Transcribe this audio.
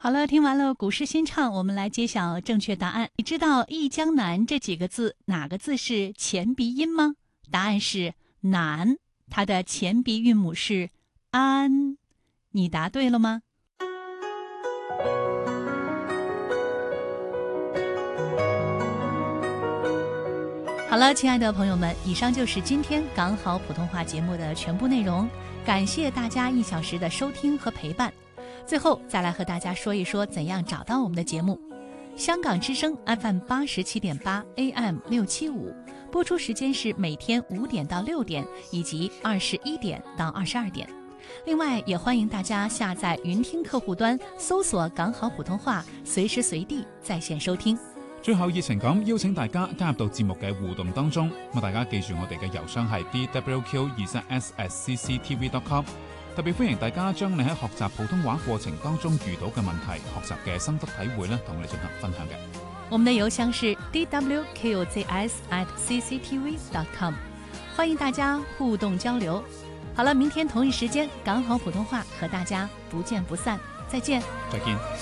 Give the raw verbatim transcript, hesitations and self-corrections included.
好了，听完了古诗新唱，我们来揭晓正确答案。你知道忆江南这几个字哪个字是前鼻音吗？答案是南，它的前鼻韵母是安。你答对了吗？好了，亲爱的朋友们，以上就是今天港好普通话节目的全部内容，感谢大家一小时的收听和陪伴。最后再来和大家说一说怎样找到我们的节目。香港之声 F M 八十七点八 A M 六七五，播出时间是每天五点到六点，以及二十一点到二十二点。另外，也欢迎大家下载云听客户端，搜索港好普通话，随时随地在线收听。 最後熱情咁邀請大家加入到節目嘅互動當中，咁大家記住我哋嘅郵箱係 d w q 二三 s at c c t v dot com， 特別歡迎大家將你喺學習普通話過程當中遇到嘅問題、學習嘅心得體會咧，同我哋進行分享嘅。 我們的郵箱是 d w q z s at c c t v dot com， 歡迎大家互動交流。好了，明天同一時間港好普通話和大家不見不散，再見。 再見。